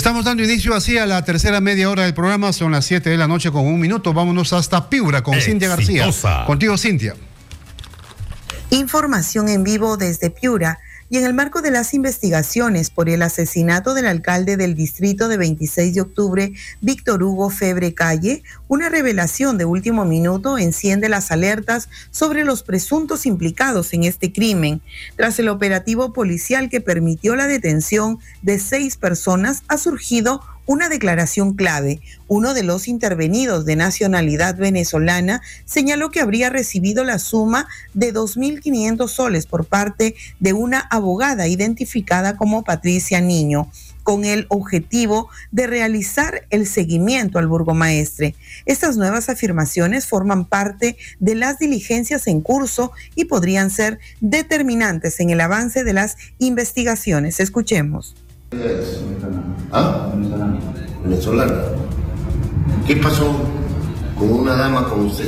Estamos dando inicio así a la tercera media hora del programa. Son las 7 de la noche con 1 minuto. Vámonos hasta Piura con Cintia García. Contigo, Cintia. Información en vivo desde Piura. Y en el marco de las investigaciones por el asesinato del alcalde del distrito de 26 de octubre, Víctor Hugo Febre Calle, una revelación de último minuto enciende las alertas sobre los presuntos implicados en este crimen. Tras el operativo policial que permitió la detención de 6 personas, ha surgido una declaración clave. Uno de los intervenidos, de nacionalidad venezolana, señaló que habría recibido la suma de 2.500 soles por parte de una abogada identificada como Patricia Niño, con el objetivo de realizar el seguimiento al burgomaestre. Estas nuevas afirmaciones forman parte de las diligencias en curso y podrían ser determinantes en el avance de las investigaciones. Escuchemos. ¿Ah? Venezolana. ¿Qué pasó con una dama con usted?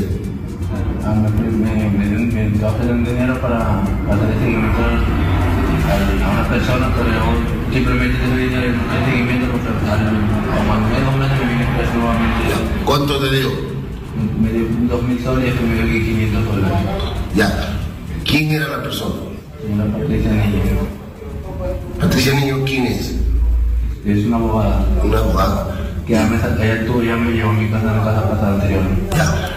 Me ofrecieron dinero para hacer seguimiento a una persona, pero yo simplemente ese dinero el seguimiento porque como en 2 meses me vine preso nuevamente. ¿Cuánto te dio? Me dio 2.000 soles y me dio 500 dólares. Ya. ¿Quién era la persona? Una Patricia Niño. ¿Patricia Niño quién es? Es una abogada. Una abogada. Que ya me llevó a mi casa, en la casa pasada anterior. Ya.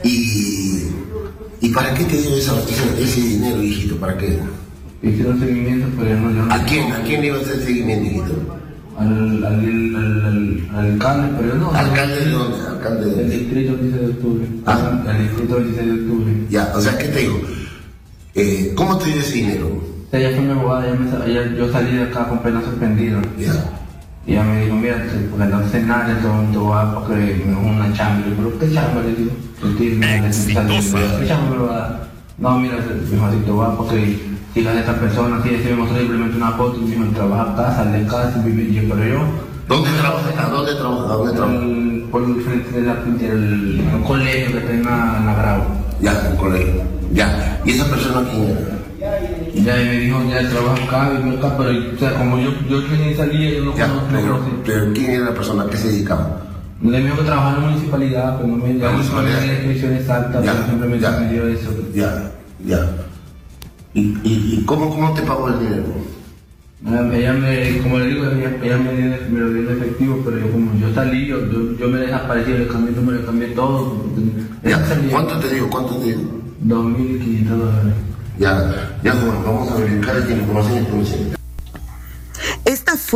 ¿Y para qué te dio ese dinero, hijito? ¿Para qué? Hicieron seguimiento, pero yo no... ¿A quién le iba a hacer seguimiento, hijito? Al alcalde, pero yo no... ¿Alcalde de dónde? ¿Alcalde de dónde? El distrito 26 de octubre. ¿Ah? El distrito 26 de octubre. Ya, o sea, ¿qué te digo? ¿Cómo te dio ese dinero? Ella fue mi abogada, yo salí de acá con pena suspendida. Ya. Y ella me dijo, mira, porque no sé nada de todo, porque es una chamba. Y yo, ¿pero qué chamba? Le digo, ¿qué chamba me va a dar? No, mira, mejor si te va, porque sigas a esta persona, si me mostró simplemente una foto y me dijo, trabaja acá, sale de casa, y yo, pero yo... ¿Dónde trabaja? ¿Dónde trabaja? Por el frente del un colegio que está en la Grau. Ya, el colegio. Ya. ¿Y esa persona quién era? Ya me dijo, ya trabaja acá, pero o sea, como yo ni salía, yo no conozco. Pero ¿quién era la persona que se dedicaba? Le dijo que trabajaba en la municipalidad, pero no me dio la descripción exacta, pero simplemente me dio eso. Ya. ¿Y cómo te pagó el dinero? Ella como le digo, ella me lo dio en efectivo, pero yo como yo salí, yo me desaparecí, le cambié todo. Ya. ¿Cuánto te dio? 2.500 dólares. Ya, joven, vamos a verificar esta información. Esta fue